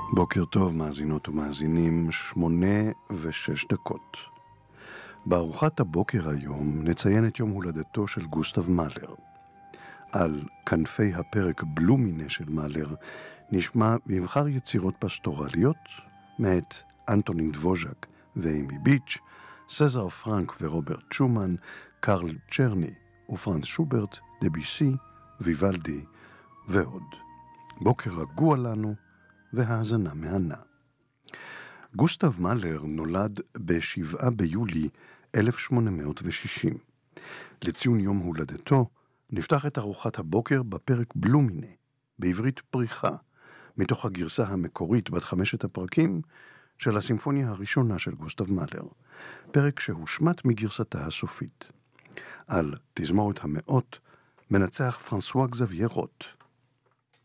בוקר טוב, מאזינות ומאזינים, 8:06. בארוחת הבוקר היום נציין את יום הולדתו של גוסטב מאלר. על כנפי הפרק בלומינה של מאלר נשמע מבחר יצירות פסטורליות מאת אנטונין דבוז'ק ואימי ביץ', סזר פרנק ורוברט שומן, קרל צ'רני ופרנץ שוברט, דביסי, ויוולדי ועוד. בוקר רגוע לנו והאזנה מהנה. גוסטב מאלר נולד ב-7 ביולי 1860. לציון יום הולדתו נפתח את ארוחת הבוקר בפרק בלומינה, בעברית פריחה, מתוך הגרסה המקורית בת 5 הפרקים של הסימפוניה הראשונה של גוסטב מאלר, פרק שהושמט מגרסתה הסופית. על תזמורת המאות מנצח פרנסואה גזביה רוט.